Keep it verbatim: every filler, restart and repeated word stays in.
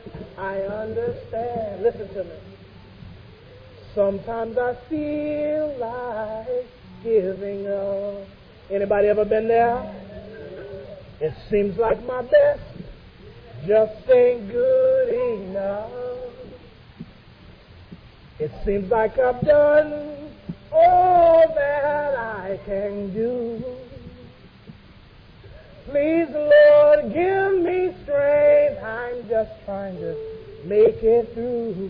I understand. Listen to me. Sometimes I feel like giving up. Anybody ever been there? It seems like my best just ain't good enough. It seems like I've done all that I can do. Please, Lord, give me strength. I'm just trying to make it through.